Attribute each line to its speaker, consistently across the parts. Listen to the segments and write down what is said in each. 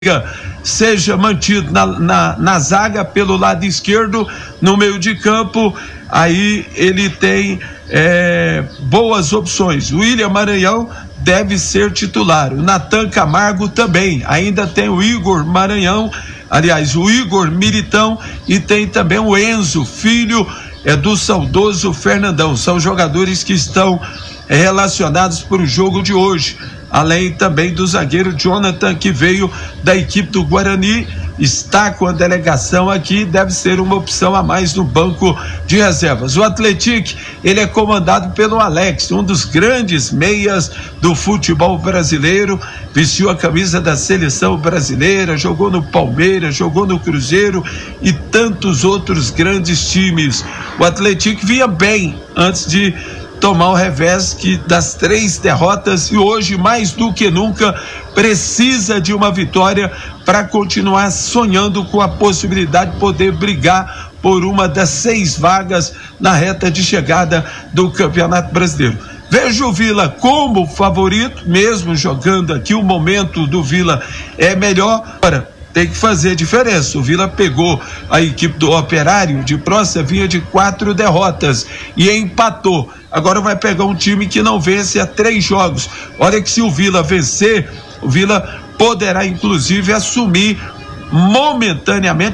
Speaker 1: seja mantido na zaga pelo lado esquerdo, no meio de campo. Aí ele tem boas opções. O William Maranhão deve ser titular, o Natan Camargo também, ainda tem o Igor Maranhão, aliás, o Igor Militão, e tem também o Enzo, filho do saudoso Fernandão. São jogadores que estão relacionados para o jogo de hoje, além também do zagueiro Jonathan, que veio da equipe do Guarani, está com a delegação aqui, deve ser uma opção a mais no banco de reservas. O Atlético, ele é comandado pelo Alex, um dos grandes meias do futebol brasileiro, vestiu a camisa da seleção brasileira, jogou no Palmeiras, jogou no Cruzeiro e tantos outros grandes times. O Atlético vinha bem antes de tomar o revés das 3 derrotas, e hoje mais do que nunca precisa de uma vitória para continuar sonhando com a possibilidade de poder brigar por uma das 6 vagas na reta de chegada do Campeonato Brasileiro. Vejo o Vila como favorito, mesmo jogando aqui. O momento do Vila é melhor. Agora, tem que fazer diferença. O Vila pegou a equipe do Operário de Prócia, vinha de 4 derrotas e empatou. Agora vai pegar um time que não vence há 3 jogos. Olha que se o Vila vencer, o Vila poderá inclusive assumir momentaneamente,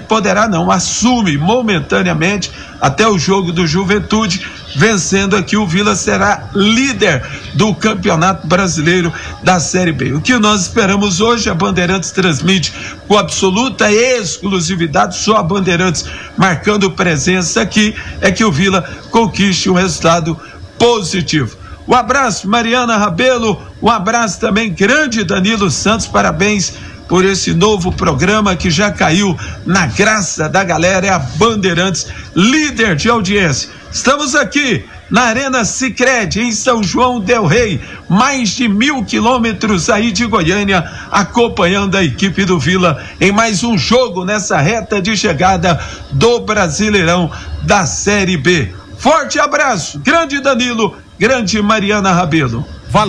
Speaker 1: assume momentaneamente até o jogo do Juventude. Vencendo aqui, o Vila será líder do Campeonato Brasileiro da Série B. O que nós esperamos hoje, a Bandeirantes transmite com absoluta exclusividade, só a Bandeirantes marcando presença aqui, é que o Vila conquiste um resultado positivo. Um abraço, Mariana Rabelo, um abraço também grande, Danilo Santos, parabéns por esse novo programa que já caiu na graça da galera, é a Bandeirantes, líder de audiência. Estamos aqui na Arena Sicredi, em São João del Rei, mais de 1.000 quilômetros aí de Goiânia, acompanhando a equipe do Vila em mais um jogo nessa reta de chegada do Brasileirão da Série B. Forte abraço, grande Danilo, grande Mariana Rabelo.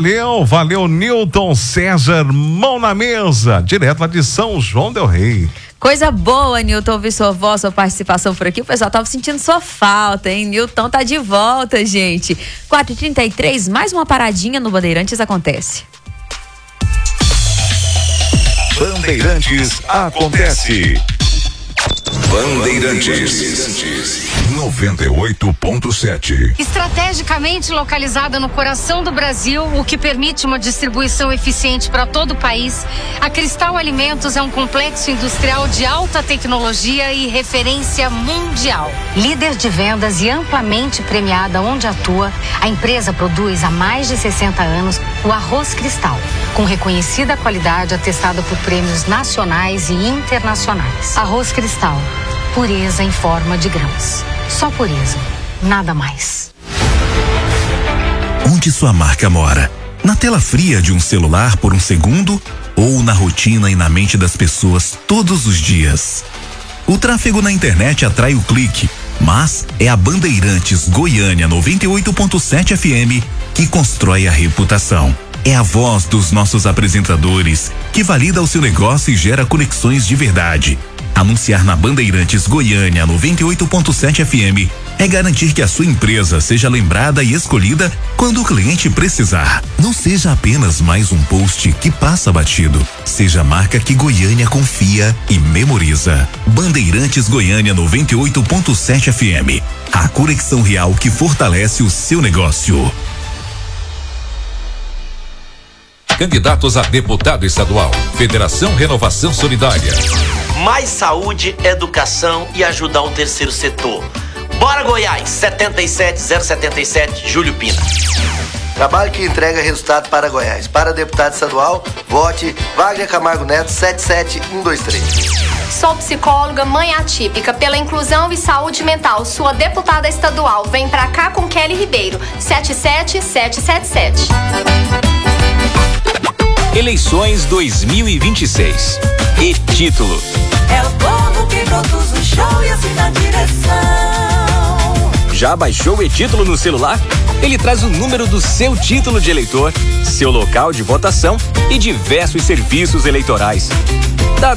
Speaker 2: Valeu, Newton César, mão na mesa, direto lá de São João del Rei.
Speaker 3: Coisa boa, Newton, ouvir sua voz, sua participação por aqui. O pessoal tava sentindo sua falta, hein? Newton tá de volta, gente. 4h33, mais uma paradinha no Bandeirantes acontece.
Speaker 4: Bandeirantes acontece. Bandeirantes 98.7.
Speaker 5: Estrategicamente localizada no coração do Brasil, o que permite uma distribuição eficiente para todo o país, a Cristal Alimentos é um complexo industrial de alta tecnologia e referência mundial. Líder de vendas e amplamente premiada onde atua, a empresa produz há mais de 60 anos o arroz Cristal, com reconhecida qualidade atestada por prêmios nacionais e internacionais. Arroz Cristal, pureza em forma de grãos. Só pureza, nada mais.
Speaker 6: Onde sua marca mora? Na tela fria de um celular por um segundo ou na rotina e na mente das pessoas todos os dias? O tráfego na internet atrai o clique, mas é a Bandeirantes Goiânia 98.7 FM que constrói a reputação. É a voz dos nossos apresentadores que valida o seu negócio e gera conexões de verdade. Anunciar na Bandeirantes Goiânia 98.7 FM é garantir que a sua empresa seja lembrada e escolhida quando o cliente precisar. Não seja apenas mais um post que passa batido. Seja a marca que Goiânia confia e memoriza. Bandeirantes Goiânia 98.7 FM. A conexão real que fortalece o seu negócio.
Speaker 4: Candidatos a deputado estadual. Federação Renovação Solidária.
Speaker 7: Mais saúde, educação e ajudar o terceiro setor. Bora Goiás, 77077, Júlio Pina.
Speaker 8: Trabalho que entrega resultado para Goiás. Para deputado estadual, vote Wagner Camargo Neto, 77123.
Speaker 9: Sou psicóloga, mãe atípica, pela inclusão e saúde mental. Sua deputada estadual. Vem pra cá com Kelly Ribeiro, 77777.
Speaker 10: Eleições 2026. E título:
Speaker 11: é o povo que produz o show e assim na direção.
Speaker 10: Já baixou o e-título no celular? Ele traz o número do seu título de eleitor, seu local de votação e diversos serviços eleitorais. Dá